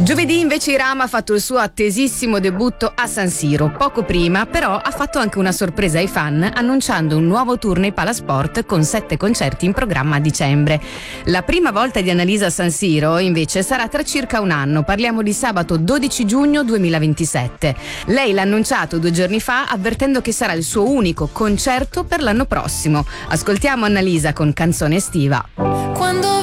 Giovedì invece Hiram ha fatto il suo attesissimo debutto a San Siro. Poco prima però ha fatto anche una sorpresa ai fan annunciando un nuovo tour nei Palasport con 7 concerti in programma a dicembre. La prima volta di Annalisa a San Siro invece sarà tra circa un anno, parliamo di sabato 12 giugno 2027. Lei l'ha annunciato 2 giorni fa avvertendo che sarà il suo unico concerto per l'anno prossimo. Ascoltiamo Annalisa con Canzone estiva. Quando